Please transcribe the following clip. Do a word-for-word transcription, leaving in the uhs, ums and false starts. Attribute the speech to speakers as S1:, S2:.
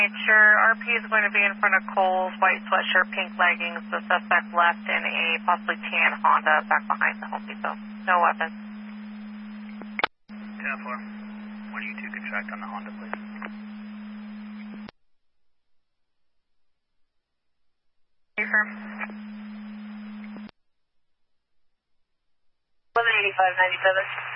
S1: Sure, R P is going to be in front of Cole's, white sweatshirt, pink leggings. The suspect left in a possibly tan Honda back behind the Home Depot. No weapons.
S2: ten four. One of you two can track on the Honda, please.
S1: Confirm.
S3: eleven eighty-five ninety-seven.